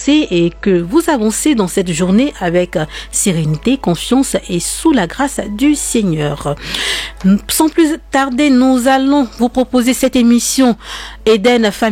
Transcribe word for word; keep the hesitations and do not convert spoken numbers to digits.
avancer et que vous avancez dans cette journée avec sérénité, confiance et sous la grâce du Seigneur. Sans plus tarder, nous allons vous proposer cette émission Eden Famille.